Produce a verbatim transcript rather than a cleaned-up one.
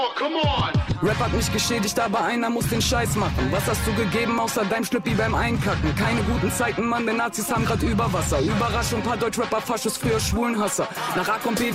Rap hat mich geschädigt, aber einer muss den Scheiß machen. Was hast du gegeben außer deinem Schlüppi beim Einkacken? Keine guten Zeiten, Mann, denn Nazis haben grad Überwasser. Überraschung, paar Deutschrapper, Faschos, früher Schwulenhasser. Nach A kommt B